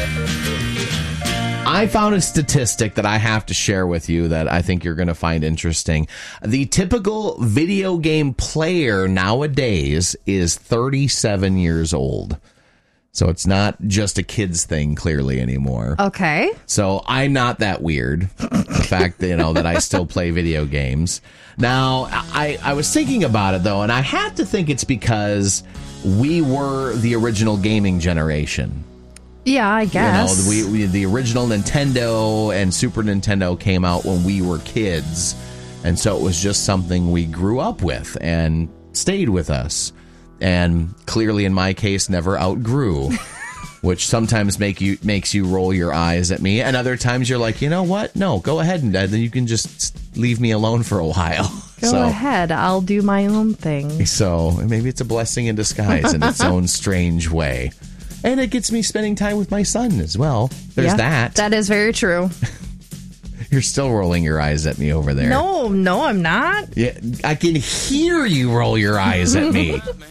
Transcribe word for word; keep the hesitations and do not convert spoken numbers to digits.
I found a statistic that I have to share with you that I think you're going to find interesting. The typical video game player nowadays is thirty-seven years old. So it's not just a kid's thing, clearly, anymore. Okay. So I'm not that weird. The fact that, you know, that I still play video games. Now, I, I was thinking about it, though, and I had to think it's because we were the original gaming generation. Yeah, I guess. You know, we, we the original Nintendo and Super Nintendo came out when we were kids. And so it was just something we grew up with and stayed with us. And clearly, in my case, never outgrew, which sometimes make you makes you roll your eyes at me. And other times you're like, you know what? No, go ahead and then you can just leave me alone for a while. Go so, ahead. I'll do my own thing. So maybe it's a blessing in disguise in its own strange way. And it gets me spending time with my son as well. There's yeah, that. That is very true. You're still rolling your eyes at me over there. No, no, I'm not. Yeah, I can hear you roll your eyes at me.